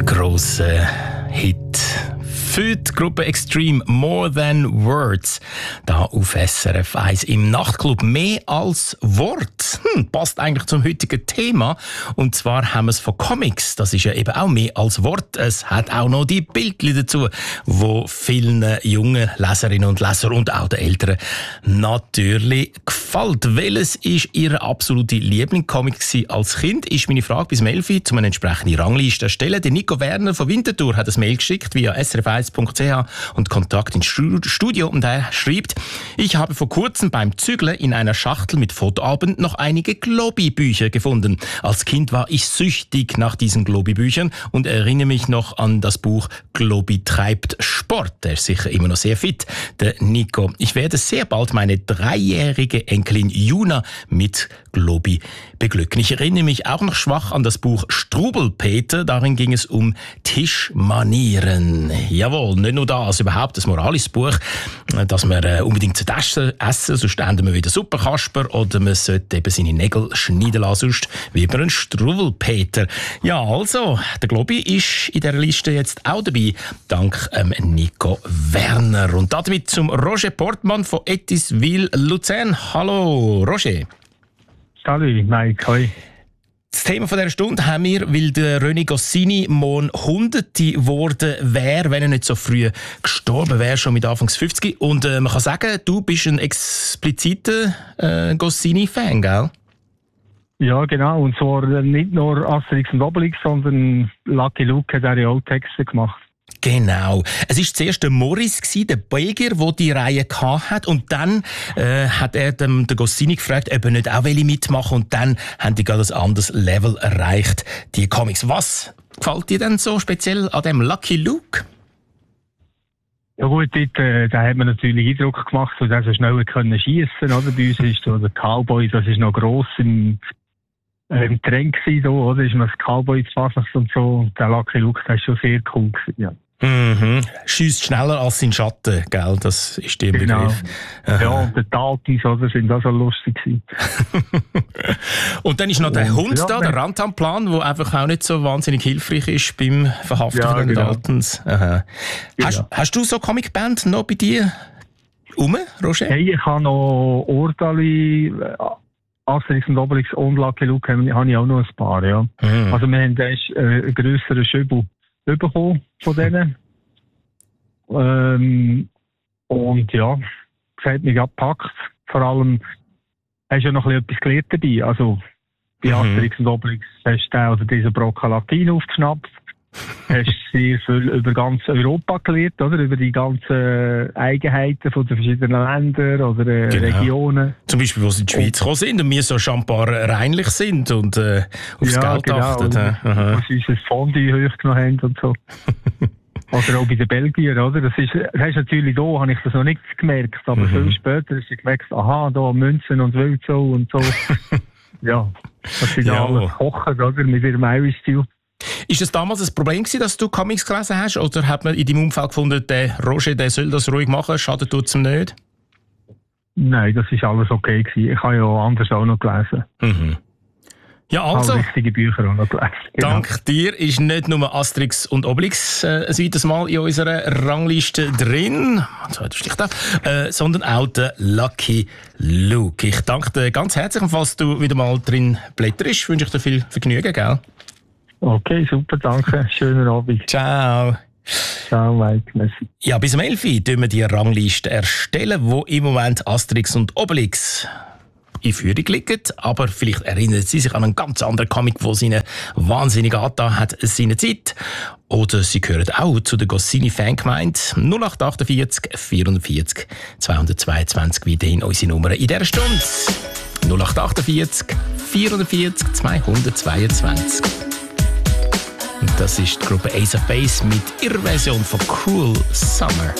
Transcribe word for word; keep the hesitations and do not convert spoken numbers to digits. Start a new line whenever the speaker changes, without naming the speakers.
grosser Hit für die Gruppe Extreme, More Than Words, da auf S R F eins im Nachtclub. Mehr als Wort. Hm, passt eigentlich zum heutigen Thema. Und zwar haben wir es von Comics. Das ist ja eben auch mehr als Wort. Es hat auch noch die Bildchen dazu, wo vielen jungen Leserinnen und Lesern und auch den Eltern natürlich gefällt. Welches ist Ihre absolute Lieblingscomic als Kind? Ist meine Frage bis Melfi zu einer entsprechenden Rangliste erstellen. Der Nico Werner von Winterthur hat ein Mail geschickt via s r f eins punkt c h und Kontakt ins Studio, und er schreibt: Ich habe vor kurzem beim Zügeln in einer Schachtel mit Fotoalben noch einige Globi-Bücher gefunden. Als Kind war ich süchtig nach diesen Globi-Büchern und erinnere mich noch an das Buch Globi treibt Sport. Der ist sicher immer noch sehr fit, der Nico. Ich werde sehr bald meine dreijährige Enkelin Juna mit Globi beglücken. Ich erinnere mich auch noch schwach an das Buch Strubelpeter. Darin ging es um Tischmanieren. Jawohl, nicht nur das, überhaupt ein moralisches Buch, das man äh, unbedingt zu essen, sonst enden wir wieder Suppenkasper, oder man sollte eben seine Nägel schneiden lassen, sonst wie bei einem Strubelpeter. Ja, also, der Globi ist in dieser Liste jetzt auch dabei, dank ähm, Nico Werner. Und damit zum Roger Portmann von Etiswil, Luzern. Hallo, Roger.
Salut, Mike, hoi.
Das Thema von dieser Stunde haben wir, weil der René Goscinny morgen Hunderte geworden wäre, wenn er nicht so früh gestorben wäre, schon mit Anfangs fünfzig. Und äh, man kann sagen, du bist ein expliziter äh, Goscinny-Fan, gell?
Ja, genau. Und zwar nicht nur Asterix und Obelix, sondern Lucky Luke hat auch die auch Texte gemacht.
Genau. Es war zuerst der Morris, der Belgier, der die Reihe hatte. Und dann äh, hat er dem, den Goscinny gefragt, ob er nicht auch mitmachen will. Und dann haben die gerade ein anderes Level erreicht, die Comics. Was gefällt dir denn so speziell an dem Lucky Luke?
Ja gut, dort, äh, da hat man natürlich Eindruck gemacht, dass er so schnell können schiessen, oder? Bei uns ist so der Cowboy, das ist noch gross im, äh, im Trend gewesen, so, oder? Ist man das Cowboy zu fassen und so. Der Lucky Luke, das ist schon sehr cool gewesen, ja.
Mhm. Schießt schneller als sein Schatten, gell? Das ist der
genau.
Begriff. Aha.
Ja, und der Taltis, oder? Sind auch so lustig gewesen.
Und dann ist noch der
und,
Hund
ja,
da, der Rantanplan, der einfach auch nicht so wahnsinnig hilfreich ist beim Verhaften
ja,
von den
genau.
Daltons. Aha.
Genau.
Hast, hast du so Comicband noch bei dir rum, Roger?
Hey, ich habe noch Ordali, Asterix und Obelix und Lucky Luke, habe ich auch noch ein paar, ja.
Mhm.
Also wir haben erst äh, einen grösseren Schübel bekommen von denen. ähm, und ja, das hat mich abgepackt. Vor allem hast du ja noch ein bisschen etwas gelernt dabei. Also bei mhm. Asterix und Obelix hast du also diesen Brocken Latin aufgeschnappt. Hast sehr viel über ganz Europa gelernt, oder? Über die ganzen Eigenheiten von den verschiedenen Ländern oder äh,
genau.
Regionen.
Zum Beispiel, wo sie in die Schweiz gekommen sind und wir so schambar reinlich sind und äh, aufs
ja,
Geld
genau.
achten.
Wo sie unser Fondue hochgenommen haben und so. Oder auch bei den Belgiern, oder? Das ist, das ist natürlich da, habe ich das noch nicht gemerkt, aber mhm. viel später hast du gemerkt, aha, da Münzen und Wölzo und so. Ja, das sind ja alles Kochen, oder? Mit ihrem Irish Stew.
Ist es damals ein Problem gewesen, dass du Comics gelesen hast? Oder hat man in deinem Umfeld gefunden, der Roger, der soll das ruhig machen, schadet tut's ihm nicht?
Nein, das ist alles okay gewesen. Ich habe ja anders auch noch gelesen.
Mhm. Ja, also.
Ich habe richtige Bücher auch noch gelesen. Genau.
Dank dir ist nicht nur Asterix und Obelix äh, ein weiteres Mal in unserer Rangliste drin, äh, sondern auch der Lucky Luke. Ich danke dir ganz herzlich, falls du wieder mal drin blätterst. Wünsche ich dir viel Vergnügen, gell?
Okay, super, danke. Schönen Abend.
Ciao.
Ciao, Mike. Merci.
Ja, bis um elf Uhr erstellen wir die Rangliste erstellen, wo im Moment Asterix und Obelix in Führung liegen. Aber vielleicht erinnern Sie sich an einen ganz anderen Comic, der Sie Ihnen wahnsinnig angetan hat seiner Zeit. Oder Sie gehören auch zu der Goscinny-Fangemeinde. null acht achtundvierzig vierundvierzig zweihundertzweiundzwanzig weiterhin unsere Nummer in dieser Stunde. null acht achtundvierzig vierundvierzig zweihundertzweiundzwanzig. Und das ist die Gruppe Ace of Base mit ihrer Version von Cruel Summer.